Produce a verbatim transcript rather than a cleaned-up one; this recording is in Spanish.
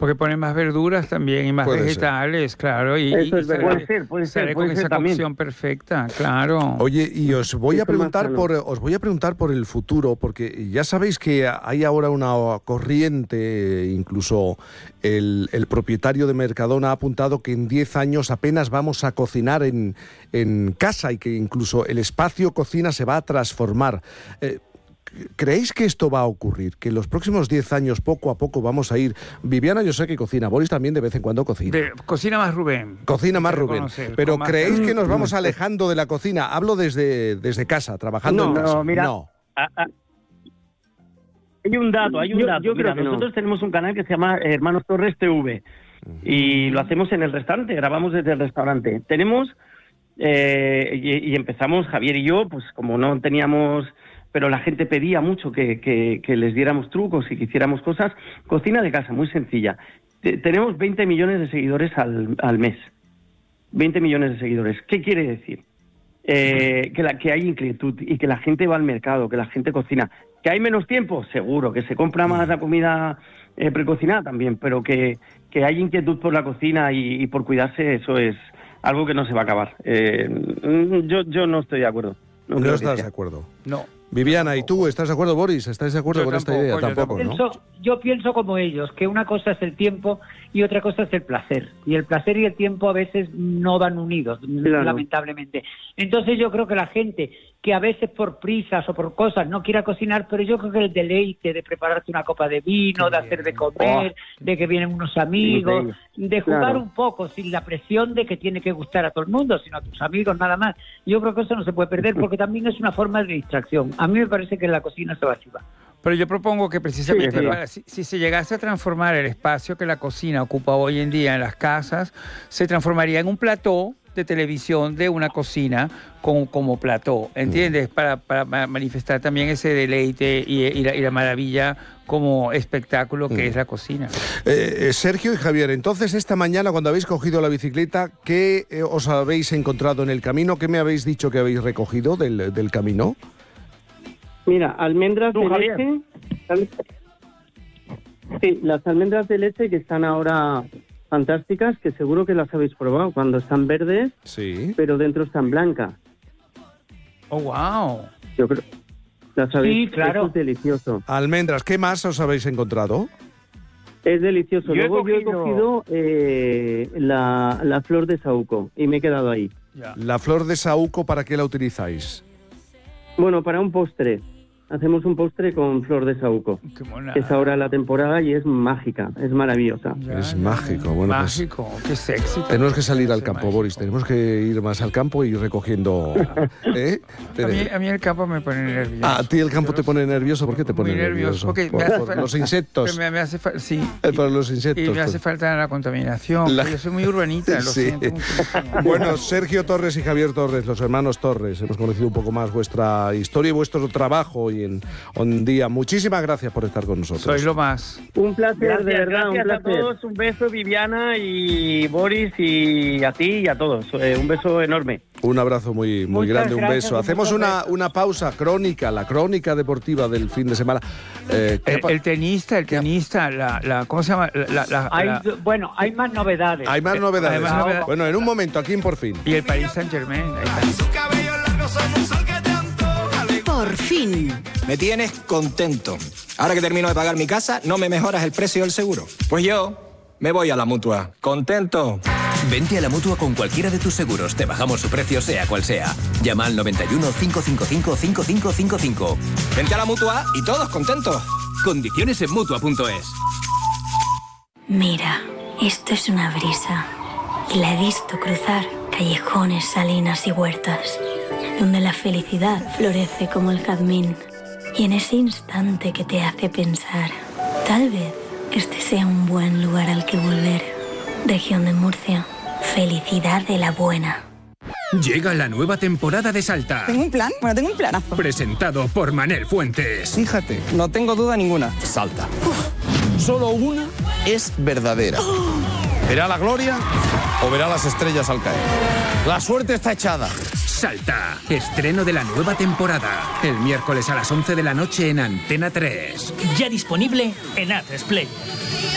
Porque ponen más verduras también y más puede vegetales, ser. Claro. Y, Eso y es sale, puede ser, puede ser. Sale puede con ser esa también. cocción perfecta, claro. Oye, y os voy a preguntar por os voy a preguntar por el futuro, porque ya sabéis que hay ahora una corriente, incluso el, el propietario de Mercadona ha apuntado que en diez años apenas vamos a cocinar en, en casa y que incluso el espacio cocina se va a transformar. Eh, ¿Creéis que esto va a ocurrir? Que en los próximos diez años, poco a poco, vamos a ir... Viviana, yo sé que cocina. Boris también de vez en cuando cocina. De, cocina más Rubén. Cocina más Rubén. Pero ¿creéis que nos vamos alejando de la cocina? Hablo desde, desde casa, trabajando no, en casa. No, mira... No. A, a, hay un dato, hay un yo, dato. Yo mira, creo que nosotros no. tenemos un canal que se llama Hermanos Torres T V. Uh-huh. Y lo hacemos en el restaurante, grabamos desde el restaurante. Tenemos... Eh, y, y empezamos, Javier y yo, pues como no teníamos... pero la gente pedía mucho que, que, que les diéramos trucos y que hiciéramos cosas. Cocina de casa, muy sencilla. T- tenemos veinte millones de seguidores al, al mes. veinte millones de seguidores. ¿Qué quiere decir? Eh, que, la, que hay inquietud y que la gente va al mercado, que la gente cocina. ¿Que hay menos tiempo? Seguro. ¿Que se compra más la comida eh, precocinada? También. Pero que, que hay inquietud por la cocina y, y por cuidarse, eso es algo que no se va a acabar. Eh, yo, yo no estoy de acuerdo. No, no estás de acuerdo. No. Viviana, ¿y tú estás de acuerdo, Boris? ¿Estás de acuerdo yo con tampoco, esta idea? Yo Tampoco, pienso, ¿no? Yo pienso como ellos, que una cosa es el tiempo y otra cosa es el placer. Y el placer y el tiempo a veces no van unidos, claro. lamentablemente. Entonces yo creo que la gente que a veces por prisas o por cosas no quiera cocinar, pero yo creo que el deleite de prepararte una copa de vino, de hacer de comer, oh. de que vienen unos amigos, de jugar claro. un poco sin la presión de que tiene que gustar a todo el mundo, sino a tus amigos nada más. Yo creo que eso no se puede perder porque también es una forma de distracción. A mí me parece que la cocina se va a activar. Pero yo propongo que precisamente sí, para, si, si se llegase a transformar el espacio que la cocina ocupa hoy en día en las casas, se transformaría en un plató de televisión de una cocina con, como plató, ¿entiendes? Mm. Para, para manifestar también ese deleite y, y, la, y la maravilla como espectáculo que mm. es la cocina. Eh, Sergio y Javier, entonces esta mañana cuando habéis cogido la bicicleta, ¿qué eh, os habéis encontrado en el camino? ¿Qué me habéis dicho que habéis recogido del, del camino? Mira, almendras de leche. Sí, las almendras de leche que están ahora fantásticas, que seguro que las habéis probado cuando están verdes, sí, pero dentro están blancas. Oh, wow. Yo creo. Las habéis, sí, claro. Es delicioso. Almendras, ¿qué más os habéis encontrado? Es delicioso. Yo Luego he cogido... yo he cogido eh, la, la flor de saúco y me he quedado ahí. Ya. La flor de saúco, ¿para qué la utilizáis? Bueno, para un postre. Hacemos un postre con flor de saúco. Qué mona. Es ahora la temporada y es mágica, es maravillosa. Ya, es ya, mágico. Bueno, mágico, pues, qué sexy. Tenemos que salir al campo, mágico. Boris. Tenemos que ir más al campo y ir recogiendo... ¿eh? a, mí, a mí el campo me pone nervioso. Ah, ¿a ti el campo te pone nervioso? ¿Por qué te pone Muy nervioso? nervioso? Porque por, me hace por falta, los insectos. Me, me hace fa- sí. Eh, por los insectos. Y me pues. hace falta la contaminación. La... Yo soy muy urbanita, lo sí. siento muchísimo. Bueno, Sergio Torres y Javier Torres, los hermanos Torres, hemos conocido un poco más vuestra historia y vuestro trabajo y en... en día. Muchísimas gracias por estar con nosotros. Sois lo más. Un placer, gracias, de verdad, gracias un placer. a todos, un beso Viviana y Boris y a ti y a todos. Eh, un beso enorme. Un abrazo muy, muy grande, un beso. Hacemos una, una pausa crónica, la crónica deportiva del fin de semana. Eh, el, el tenista, el tenista, la, la, ¿cómo se llama? La, la, hay, la... Bueno, hay más novedades. Hay más novedades. Hay más novedades. Bueno, en un momento, aquí en Por Fin. Y el Paris Saint-Germain. Por fin. Me tienes contento. Ahora que termino de pagar mi casa, ¿no me mejoras el precio del seguro? Pues yo me voy a la Mutua. ¿Contento? Vente a la Mutua con cualquiera de tus seguros. Te bajamos su precio sea cual sea. Llama al noventa y uno, cinco cinco cinco, cinco cinco cinco cinco. Vente a la Mutua y todos contentos. Condiciones en Mutua punto es. Mira, esto es una brisa. Y la he visto cruzar callejones, salinas y huertas, donde la felicidad florece como el jazmín. Y en ese instante que te hace pensar, tal vez este sea un buen lugar al que volver. Región de Murcia, felicidad de la buena. Llega la nueva temporada de Salta. ¿Tengo un plan? Bueno, tengo un planazo. Presentado por Manel Fuentes. Fíjate, no tengo duda ninguna. Salta. Uf. Solo una es verdadera. Oh. ¿Verá la gloria o verá las estrellas al caer? La suerte está echada. Salta, estreno de la nueva temporada. El miércoles a las once de la noche en Antena tres. Ya disponible en A tres Play.